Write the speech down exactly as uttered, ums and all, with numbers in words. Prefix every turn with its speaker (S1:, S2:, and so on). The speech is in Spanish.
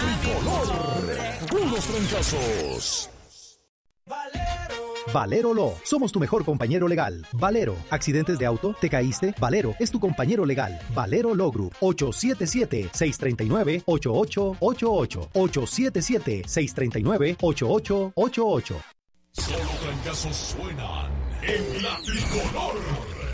S1: tricolor. Unos trancazos.
S2: Valero Law, somos tu mejor compañero legal. Valero, ¿accidentes de auto? ¿Te caíste? Valero es tu compañero legal. Valero Law Group, ocho siete siete, seis tres nueve, ocho ocho ocho ocho. ocho siete siete, seis tres nueve, ocho ocho ocho ocho.
S1: Solo trancazos suenan en la tricolor.